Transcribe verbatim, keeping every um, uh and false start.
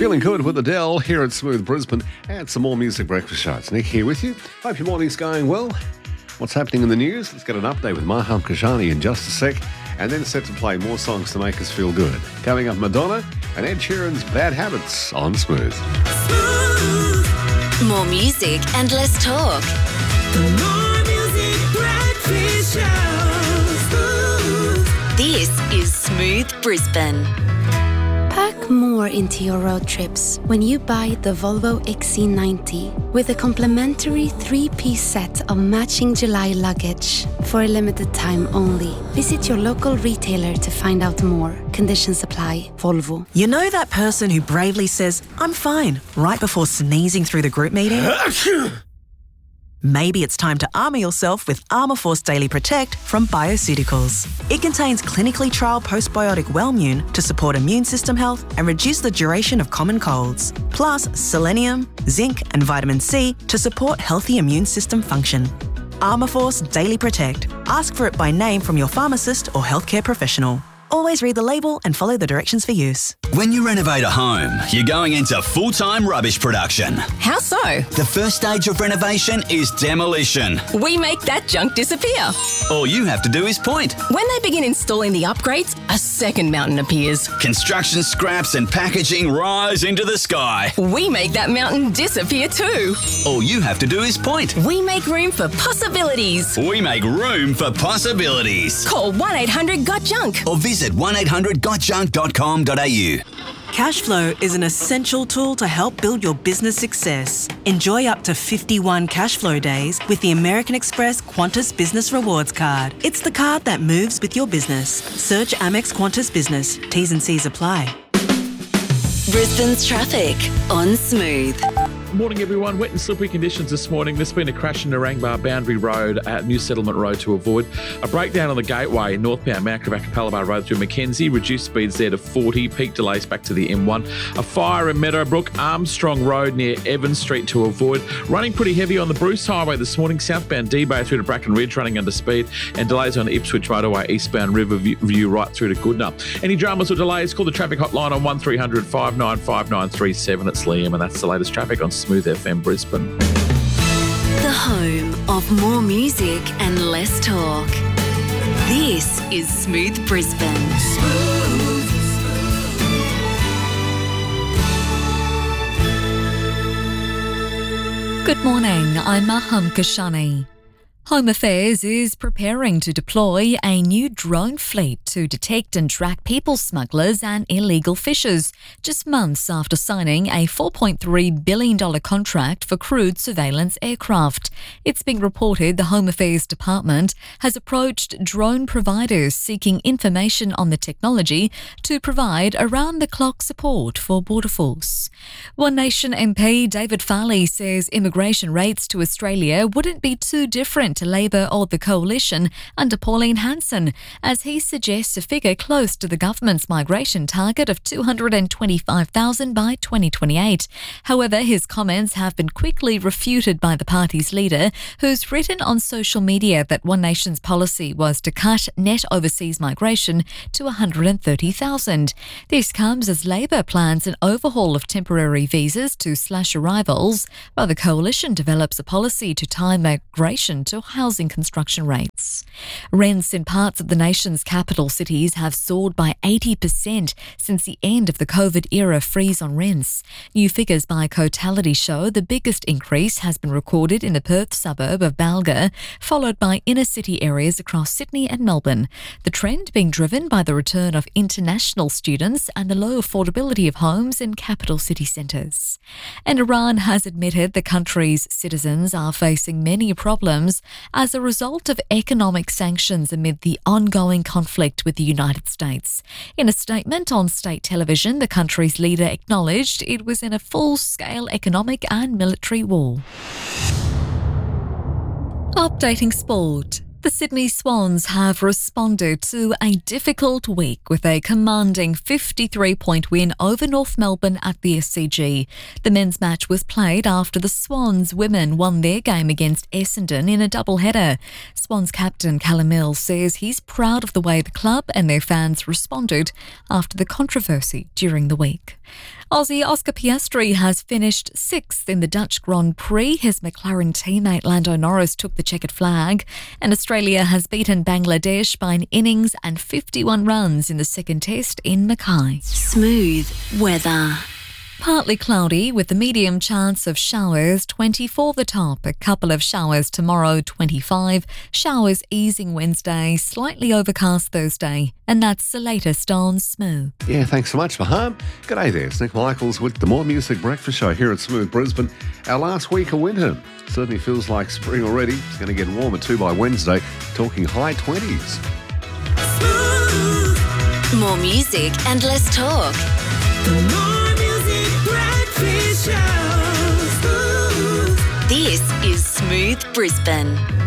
Feeling good with Adele here at Smooth Brisbane and some more music breakfast shots. Nick here with you. Hope your morning's going well. What's happening in the news? Let's get an update with Maham Kashani in just a sec, and then set to play more songs to make us feel good. Coming up, Madonna and Ed Sheeran's Bad Habits on Smooth. Smooth. More music and less talk. More music breakfast show. Smooth. This is Smooth Brisbane. Pack more into your road trips when you buy the Volvo X C ninety with a complimentary three-piece set of matching July luggage for a limited time only. Visit your local retailer to find out more. Conditions apply. Volvo. You know that person who bravely says, "I'm fine," right before sneezing through the group meeting? Maybe it's time to armour yourself with Armourforce Daily Protect from Bioceuticals. It contains clinically trialled postbiotic Wellmune to support immune system health and reduce the duration of common colds, plus selenium, zinc and vitamin C to support healthy immune system function. Armourforce Daily Protect. Ask for it by name from your pharmacist or healthcare professional. Always read the label and follow the directions for use. When you renovate a home, you're going into full-time rubbish production. How so? The first stage of renovation is demolition. We make that junk disappear. All you have to do is point. When they begin installing the upgrades, a second mountain appears. Construction scraps and packaging rise into the sky. We make that mountain disappear too. All you have to do is point. We make room for possibilities. We make room for possibilities. Call one eight hundred got junk or visit one eight hundred got junk dot com dot a u. Cashflow is an essential tool to help build your business success. Enjoy up to fifty-one Cashflow days with the American Express Qantas Business Rewards Card. It's the card that moves with your business. Search Amex Qantas Business. T's and C's apply. Brisbane's traffic on Smooth. Morning everyone. Wet and slippery conditions this morning. There's been a crash in Narangba Boundary Road at New Settlement Road to avoid. A breakdown on the Gateway northbound Mount Gravatt Palabar Road through Mackenzie. Reduced speeds there to forty. Peak delays back to the M one. A fire in Meadowbrook Armstrong Road near Evans Street to avoid. Running pretty heavy on the Bruce Highway this morning. Southbound D-Bay through to Bracken Ridge running under speed. And delays on the Ipswich Motorway eastbound Riverview right through to Goodna. Any dramas or delays, call the traffic hotline on one three hundred five nine five nine three seven. It's Liam and that's the latest traffic on Smooth F M Brisbane. The home of more music and less talk. This is Smooth Brisbane. Smooth. Good morning, I'm Maham Kashani. Home Affairs is preparing to deploy a new drone fleet to detect and track people smugglers and illegal fishers, just months after signing a four point three billion dollars contract for crewed surveillance aircraft. It's been reported the Home Affairs Department has approached drone providers seeking information on the technology to provide around-the-clock support for Border Force. One Nation M P David Farley says immigration rates to Australia wouldn't be too different to Labor or the Coalition under Pauline Hanson, as he suggests a figure close to the government's migration target of two hundred twenty-five thousand by twenty twenty-eight. However, his comments have been quickly refuted by the party's leader, who's written on social media that One Nation's policy was to cut net overseas migration to one hundred thirty thousand. This comes as Labor plans an overhaul of temporary visas to slash arrivals, while the Coalition develops a policy to tie migration to housing construction rates. Rents in parts of the nation's capital cities have soared by eighty percent since the end of the COVID-era freeze on rents. New figures by Cotality show the biggest increase has been recorded in the Perth suburb of Balga, followed by inner-city areas across Sydney and Melbourne. The trend being driven by the return of international students and the low affordability of homes in capital city centres. And Iran has admitted the country's citizens are facing many problems as a result of economic sanctions amid the ongoing conflict with the United States. In a statement on state television, the country's leader acknowledged it was in a full-scale economic and military war. Updating sport. The Sydney Swans have responded to a difficult week with a commanding fifty-three point win over North Melbourne at the S C G. The men's match was played after the Swans women won their game against Essendon in a doubleheader. Swans captain Callum Mills says he's proud of the way the club and their fans responded after the controversy during the week. Aussie Oscar Piastri has finished sixth in the Dutch Grand Prix. His McLaren teammate Lando Norris took the checkered flag, and Australia has beaten Bangladesh by an innings and fifty-one runs in the second test in Mackay. Smooth weather. Partly cloudy with a medium chance of showers, twenty-four the top. A couple of showers tomorrow, twenty-five. Showers easing Wednesday, slightly overcast Thursday. And that's the latest on Smooth. Yeah, thanks so much, Maham. G'day there, it's Nick Michaels with the More Music Breakfast Show here at Smooth Brisbane. Our last week of winter certainly feels like spring already. It's going to get warmer too by Wednesday, talking high twenties. Smooth. More music and less talk. The More Music Breakfast Show. Smooth. This is Smooth Brisbane.